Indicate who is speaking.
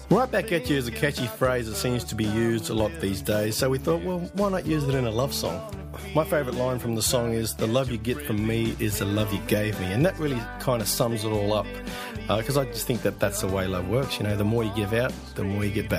Speaker 1: Right back at you is a catchy phrase that seems to be used a lot these days, so we thought, well, why not use it in a love song? My favourite line from the song is, "The love you get from me is the love you gave me," and that really kind of sums it all up, because I just think that that's the way love works. You know, the more you give out, the more you get back.